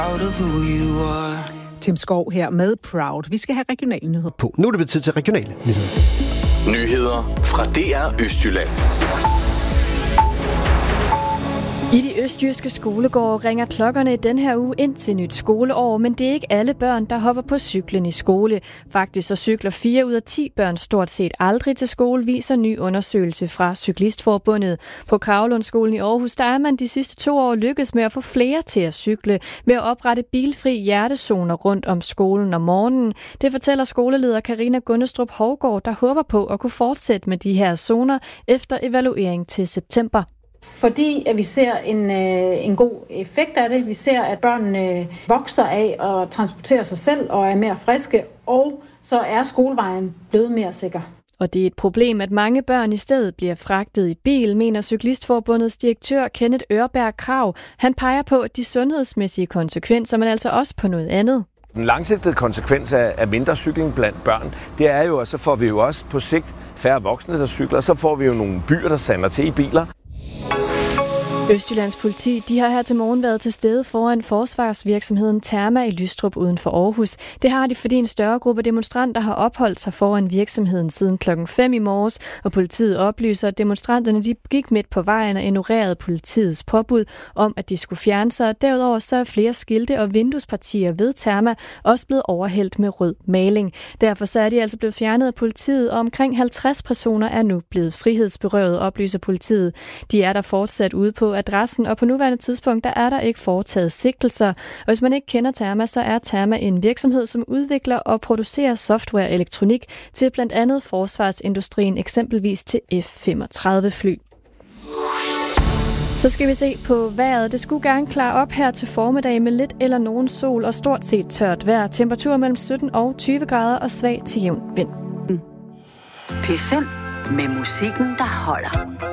Tim Skov her med Proud. Vi skal have regionale nyheder på. Nu er det blevet tid til regionale nyheder. Nyheder fra DR Østjylland. I de østjyske skolegårde ringer klokkerne i den her uge ind til nyt skoleår, men det er ikke alle børn, der hopper på cyklen i skole. Faktisk så cykler 4 ud af 10 børn stort set aldrig til skole, viser ny undersøgelse fra Cyklistforbundet. På Kravlundskolen i Aarhus, der er man de sidste 2 år lykkedes med at få flere til at cykle ved at oprette bilfri hjertezoner rundt om skolen om morgenen. Det fortæller skoleleder Karina Gundestrup Hovgaard, der håber på at kunne fortsætte med de her zoner efter evaluering til september. Fordi at vi ser en god effekt af det. Vi ser, at børnene vokser af at transportere sig selv og er mere friske, og så er skolevejen blevet mere sikker. Og det er et problem, at mange børn i stedet bliver fragtet i bil, mener Cyklistforbundets direktør Kenneth Ørberg Krag. Han peger på de sundhedsmæssige konsekvenser, men altså også på noget andet. Den langsigtede konsekvens af mindre cykling blandt børn, det er jo, at så får vi jo også på sigt færre voksne, der cykler, og så får vi jo nogle byer, der sander til i biler. Østjyllands politi, de har her til morgen været til stede foran forsvarsvirksomheden Therma i Lystrup uden for Aarhus. Det har de, fordi en større gruppe demonstranter har opholdt sig foran virksomheden siden klokken 5 i morges, og politiet oplyser, at demonstranterne de gik midt på vejen og ignorerede politiets påbud om, at de skulle fjerne sig. Derudover så er flere skilte og vinduespartier ved Therma også blevet overhældt med rød maling. Derfor så er de altså blevet fjernet af politiet, og omkring 50 personer er nu blevet frihedsberøvet, oplyser politiet. De er der fortsat ude på adressen, og på nuværende tidspunkt der er der ikke foretaget sigtelser. Og hvis man ikke kender Therma, så er Therma en virksomhed, som udvikler og producerer software og elektronik til blandt andet forsvarsindustrien, eksempelvis til F-35-fly. Så skal vi se på vejret. Det skulle gerne klare op her til formiddag med lidt eller nogen sol og stort set tørt vejr. Temperatur mellem 17 og 20 grader og svag til jævn vind. P5 med musikken, der holder.